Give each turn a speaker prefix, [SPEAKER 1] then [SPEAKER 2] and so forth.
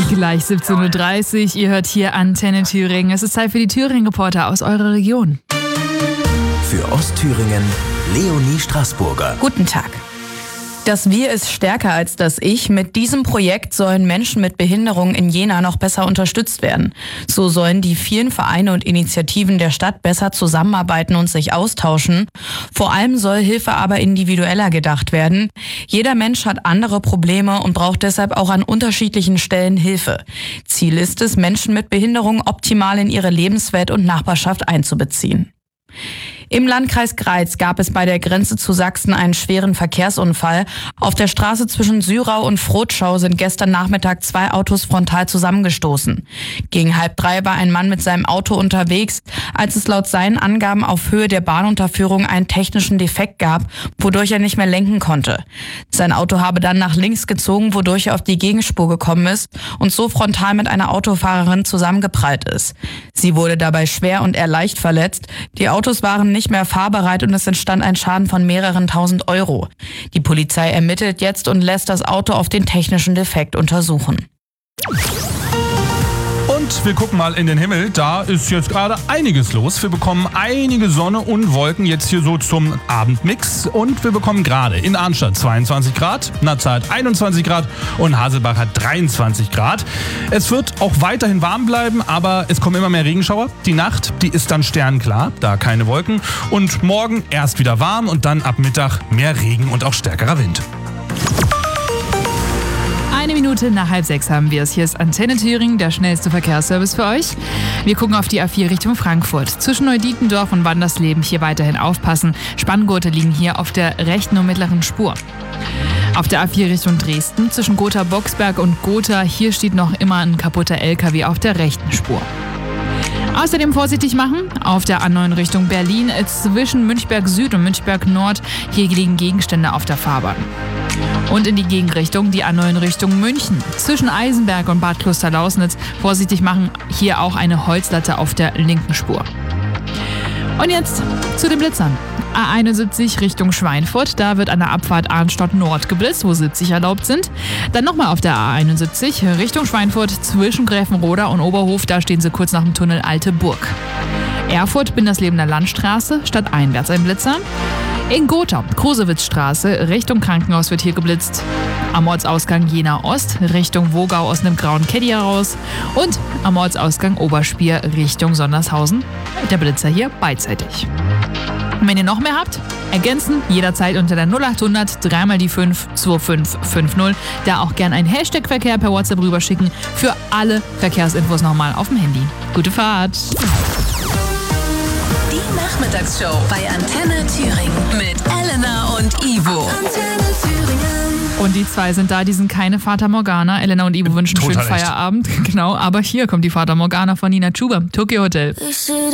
[SPEAKER 1] Gleich 17.30 Uhr. Ihr hört hier Antenne Thüringen. Es ist Zeit für die Thüringen-Reporter aus eurer Region.
[SPEAKER 2] Für Ostthüringen Leonie Straßburger.
[SPEAKER 3] Guten Tag. Das Wir ist stärker als das Ich. Mit diesem Projekt sollen Menschen mit Behinderung in Jena noch besser unterstützt werden. So sollen die vielen Vereine und Initiativen der Stadt besser zusammenarbeiten und sich austauschen. Vor allem soll Hilfe aber individueller gedacht werden. Jeder Mensch hat andere Probleme und braucht deshalb auch an unterschiedlichen Stellen Hilfe. Ziel ist es, Menschen mit Behinderung optimal in ihre Lebenswelt und Nachbarschaft einzubeziehen. Im Landkreis Greiz gab es bei der Grenze zu Sachsen einen schweren Verkehrsunfall. Auf der Straße zwischen Syrau und Frotschau sind gestern Nachmittag 2 Autos frontal zusammengestoßen. Gegen 2:30 war ein Mann mit seinem Auto unterwegs, als es laut seinen Angaben auf Höhe der Bahnunterführung einen technischen Defekt gab, wodurch er nicht mehr lenken konnte. Sein Auto habe dann nach links gezogen, wodurch er auf die Gegenspur gekommen ist und so frontal mit einer Autofahrerin zusammengeprallt ist. Sie wurde dabei schwer und er leicht verletzt. Die Autos waren nicht mehr fahrbereit und es entstand ein Schaden von mehreren tausend Euro. Die Polizei ermittelt jetzt und lässt das Auto auf den technischen Defekt untersuchen.
[SPEAKER 4] Und wir gucken mal in den Himmel, da ist jetzt gerade einiges los. Wir bekommen einige Sonne und Wolken jetzt hier so zum Abendmix. Und wir bekommen gerade in Arnstadt 22 Grad, Natzart 21 Grad und Haselbach hat 23 Grad. Es wird auch weiterhin warm bleiben, aber es kommen immer mehr Regenschauer. Die Nacht, die ist dann sternklar, da keine Wolken. Und morgen erst wieder warm und dann ab Mittag mehr Regen und auch stärkerer Wind.
[SPEAKER 1] 1 Minute nach 5:30 haben wir es. Hier ist Antenne Thüringen, der schnellste Verkehrsservice für euch. Wir gucken auf die A4 Richtung Frankfurt. Zwischen Neudietendorf und Wandersleben hier weiterhin aufpassen. Spanngurte liegen hier auf der rechten und mittleren Spur. Auf der A4 Richtung Dresden zwischen Gotha-Boxberg und Gotha, hier steht noch immer ein kaputter LKW auf der rechten Spur. Außerdem vorsichtig machen auf der A9 Richtung Berlin zwischen Münchberg Süd und Münchberg Nord. Hier liegen Gegenstände auf der Fahrbahn. Und in die Gegenrichtung die A9 Richtung München. Zwischen Eisenberg und Bad Klosterlausnitz vorsichtig machen. Hier auch eine Holzlatte auf der linken Spur. Und jetzt zu den Blitzern. A71 Richtung Schweinfurt, da wird an der Abfahrt Arnstadt Nord geblitzt, wo 70 erlaubt sind. Dann nochmal auf der A71 Richtung Schweinfurt zwischen Gräfenroda und Oberhof, da stehen sie kurz nach dem Tunnel Alte Burg. Erfurt, Binderslebener Landstraße, stadteinwärts ein Blitzer. In Gotha, Krosewitzstraße, Richtung Krankenhaus wird hier geblitzt. Am Ortsausgang Jena Ost, Richtung Wogau aus einem grauen Caddy heraus. Und am Ortsausgang Oberspier, Richtung Sondershausen. Der Blitzer hier beidseitig. Und wenn ihr noch mehr habt, ergänzen jederzeit unter der 0800 3 die 5 2550. Da auch gern ein Hashtag-Verkehr per WhatsApp rüberschicken. Für alle Verkehrsinfos nochmal auf dem Handy. Gute Fahrt!
[SPEAKER 5] Die Nachmittagsshow bei Antenne Thüringen mit Elena und Ivo. Antenne Thüringen.
[SPEAKER 1] Und die zwei sind da, die sind keine Fata Morgana. Elena und Ivo wünschen einen schönen Feierabend. Genau, aber hier kommt die Fata Morgana von Nina Chuba, Tokyo Hotel.